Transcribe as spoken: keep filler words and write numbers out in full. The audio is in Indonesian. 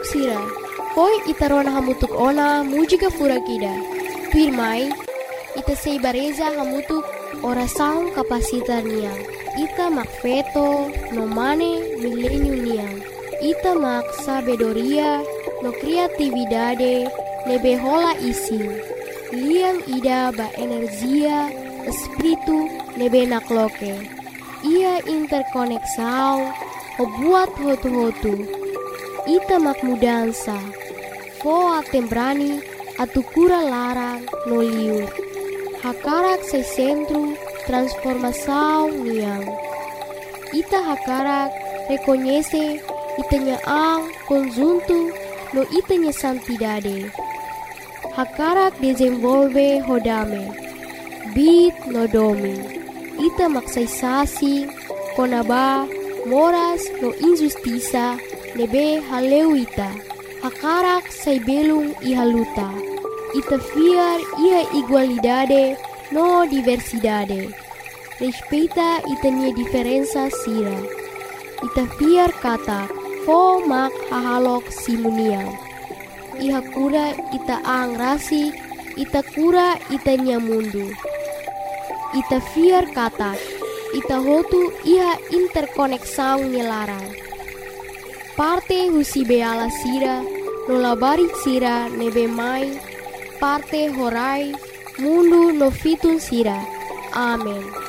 hamutuk sira. Poi itarona hamutuk ona mujika furakida. Pirmai, ita sei bareza hamutuk ora saung kapasitar niang. Ita mak feto no mane milenio niang. Ita mak sabedoria no kreatividade nebe hola isi. Liang ida ba energia espiritu nebe nakloke. Ia interkoneksau o buat hotu-hotu. Ita mak mudansa. Foa tembrani atukura larang no liur. Hakarak se centro transformação niang. Ita hakarak reconhece itanya ang conjunto no itanya santidade. Hakarak desenvolve hodame. Bit no domi. Ita maksaisasi konaba moras no injustiça nebe haleu ita. Hakarak sai belung ihaluta. Ita fiar ia igualdade no diversidade. Respeita itanya diferença sira. Ita fiar kata fo mak hahalok simuniang. Iha kura ita ang rasi, ita kura itanya mundu. Ita fiar kata, ita hotu iha interkoneksau nilarang. Parte husi beala sira, no labari sira nebe mai, parte horai, mundu no fitun sira. Amen.